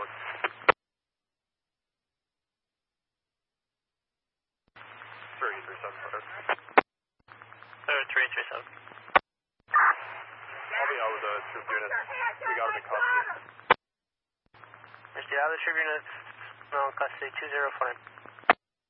going? 337. 337. I'll be out with the troop units. We got him in custody. Mr. Other troop units, no custody, 204.